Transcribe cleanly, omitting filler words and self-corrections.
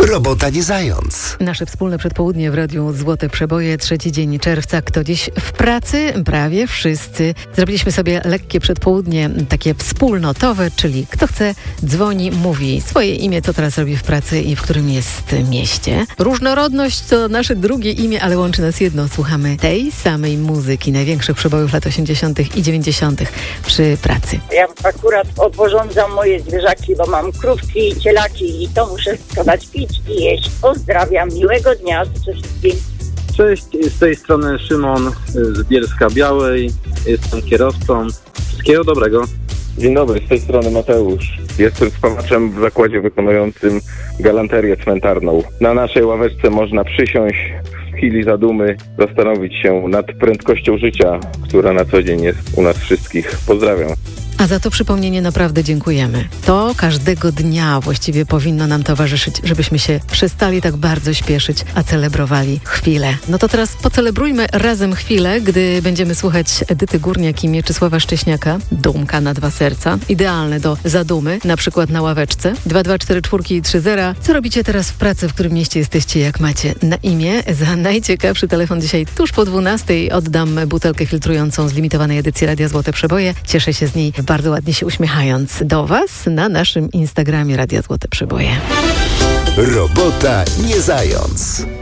Robota nie zając. Nasze wspólne przedpołudnie w Radiu Złote Przeboje, 3 dzień czerwca. Kto dziś w pracy? Prawie wszyscy. Zrobiliśmy sobie lekkie przedpołudnie, takie wspólnotowe, czyli kto chce, dzwoni, mówi swoje imię, co teraz robi w pracy i w którym jest mieście. Różnorodność to nasze drugie imię, ale łączy nas jedno. Słuchamy tej samej muzyki, największych przebojów lat 80. i 90. przy pracy. Ja akurat odporządzam moje zwierzaki, bo mam krówki, cielaki i to muszę dać pić i jeść. Pozdrawiam, miłego dnia życzę wszystkim. Cześć, z tej strony Szymon z Bielska Białej. Jestem kierowcą. Wszystkiego dobrego. Dzień dobry, z tej strony Mateusz. Jestem spawaczem w zakładzie wykonującym galanterię cmentarną. Na naszej ławeczce można przysiąść, w chwili zadumy zastanowić się nad prędkością życia, która na co dzień jest u nas wszystkich. Pozdrawiam. A za to przypomnienie naprawdę dziękujemy. To każdego dnia właściwie powinno nam towarzyszyć, żebyśmy się przestali tak bardzo śpieszyć, a celebrowali chwilę. No to teraz pocelebrujmy razem chwilę, gdy będziemy słuchać Edyty Górniak i Mieczysława Szcześniaka. Dumka na 2 serca. Idealne do zadumy, na przykład na ławeczce. 2244330. Co robicie teraz w pracy, w którym mieście jesteście, jak macie na imię? Za najciekawszy telefon dzisiaj tuż po 12:00 oddam butelkę filtrującą z limitowanej edycji Radia Złote Przeboje. Cieszę się z niej, bardzo ładnie się uśmiechając do Was na naszym Instagramie Radia Złote Przeboje. Robota nie zając.